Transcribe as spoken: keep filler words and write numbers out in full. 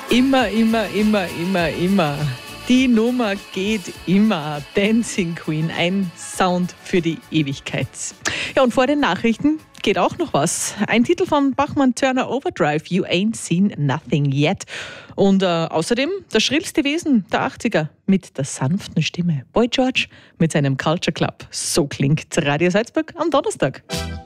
Immer, immer, immer, immer, immer. Die Nummer geht immer. Dancing Queen, ein Sound für die Ewigkeit. Ja, und vor den Nachrichten geht auch noch was. Ein Titel von Bachmann-Turner Overdrive, You Ain't Seen Nothing Yet. Und äh, außerdem das schrillste Wesen der achtziger mit der sanften Stimme. Boy George mit seinem Culture Club. So klingt Radio Salzburg am Donnerstag.